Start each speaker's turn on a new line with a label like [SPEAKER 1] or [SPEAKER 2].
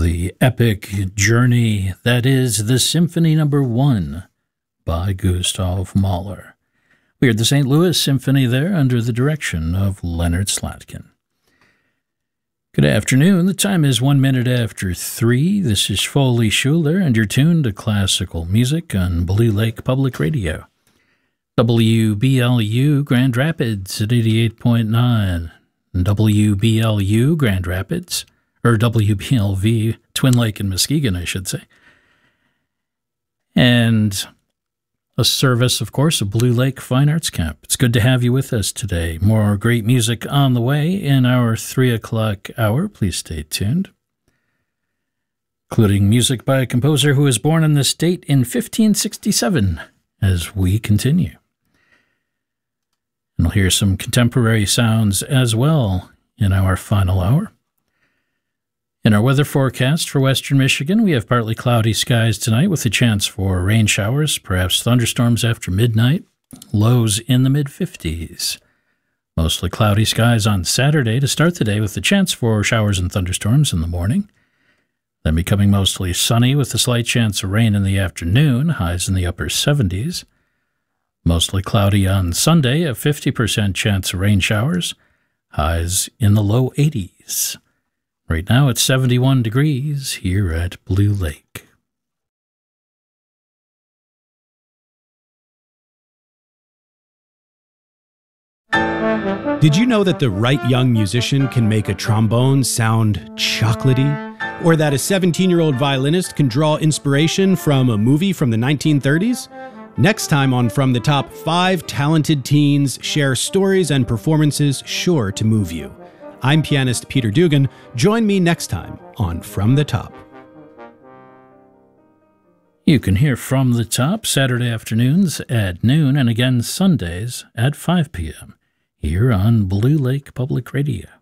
[SPEAKER 1] The epic journey that is the Symphony No. 1 by Gustav Mahler. We heard the St. Louis Symphony there under the direction of Leonard Slatkin. Good afternoon. The time is 1 minute after 3. This is Foley Schuler, and you're tuned to classical music on Blue Lake Public Radio. WBLU Grand Rapids at 88.9. WBLU Grand Rapids, or WBLV, Twin Lake and Muskegon, I should say. And a service, of course, of Blue Lake Fine Arts Camp. It's good to have you with us today. More great music on the way in our 3 o'clock hour. Please stay tuned. Including music by a composer who was born in this state in 1567 as we continue. And we'll hear some contemporary sounds as well in our final hour. In our weather forecast for western Michigan, we have partly cloudy skies tonight with a chance for rain showers, perhaps thunderstorms after midnight, lows in the mid-50s. Mostly cloudy skies on Saturday to start the day with a chance for showers and thunderstorms in the morning. Then becoming mostly sunny with a slight chance of rain in the afternoon, highs in the upper 70s. Mostly cloudy on Sunday, a 50% chance of rain showers, highs in the low 80s. Right now it's 71 degrees here at Blue Lake.
[SPEAKER 2] Did you know that the right young musician can make a trombone sound chocolatey? Or that a 17-year-old violinist can draw inspiration from a movie from the 1930s? Next time on From the Top, 5 talented teens share stories and performances sure to move you. I'm pianist Peter Dugan. Join me next time on From the Top.
[SPEAKER 1] You can hear From the Top Saturday afternoons at noon and again Sundays at 5 p.m. here on Blue Lake Public Radio.